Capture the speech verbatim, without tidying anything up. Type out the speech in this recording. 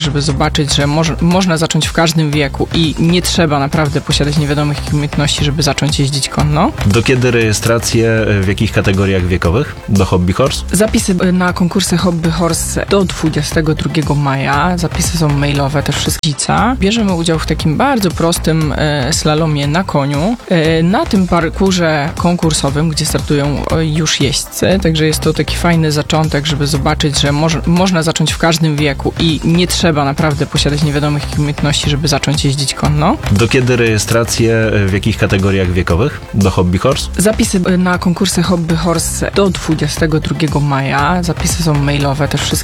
żeby zobaczyć, że moż, można zacząć w każdym wieku i nie trzeba naprawdę posiadać niewiadomych umiejętności, żeby zacząć jeździć konno. Do kiedy rejestracje, w jakich kategoriach wiekowych? Do Hobby Horse? Zapisy na konkursy Hobby Horse do dwudziestego drugiego maja. Zapisy są mailowe, też wszystkie. Bierzemy udział w takim bardzo prostym e, slalomie na koniu. E, na tym parkurze konkursowym, gdzie startują e, już jeźdźcy, także jest to taki fajny zaczątek, żeby zobaczyć, że moż, można zacząć w każdym wieku i nie trzeba naprawdę posiadać niewiadomych umiejętności, żeby zacząć jeździć konno. Do kiedy rejestracje, w jakich kategoriach wiekowych? Do Hobby Horse? Zapisy na konkursy Hobby Horse do dwudziestego drugiego maja. Zapisy są mailowe, też wszystkie.